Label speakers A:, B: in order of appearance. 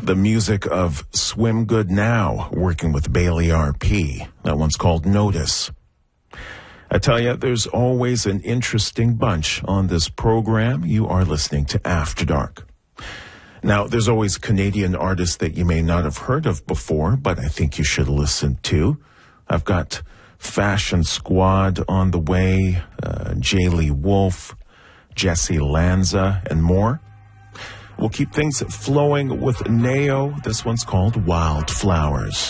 A: The music of Swim Good Now, working with Bailey RP. That one's called Notice. I tell you, there's always an interesting bunch on this program. You are listening to After Dark. Now, there's always Canadian artists that you may not have heard of before, but I think you should listen to. I've got Fashion Squad on the way, Jaylee Wolf, Jesse Lanza, and more. We'll keep things flowing with Neo. This one's called Wildflowers.